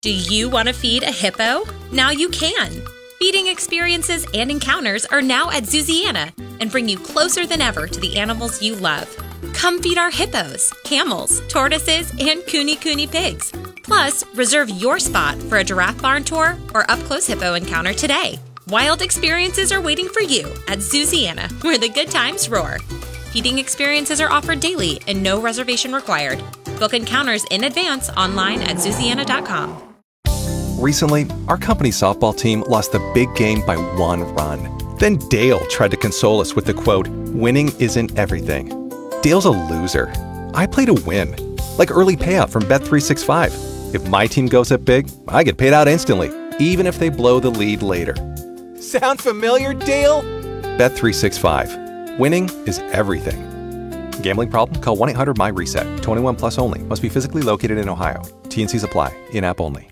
Do you want to feed a hippo? Now you can! Feeding experiences and encounters are now at Zooziana and bring you closer than ever to the animals you love. Come feed our hippos, camels, tortoises, and kuni pigs. Plus, reserve your spot for a giraffe barn tour or up-close hippo encounter today. Wild experiences are waiting for you at Zooziana, where the good times roar. Feeding experiences are offered daily and no reservation required. Book encounters in advance online at Zooziana.com. Recently, our company's softball team lost the big game by 1 run. Then Dale tried to console us with the quote, "Winning isn't everything." Dale's a loser. I play to win. Like early payout from Bet365. If my team goes up big, I get paid out instantly, even if they blow the lead later. Sound familiar, Dale? Bet365. Winning is everything. Gambling problem? Call 1-800-MY-RESET. 21 plus only. Must be physically located in Ohio. T&Cs apply. In-app only.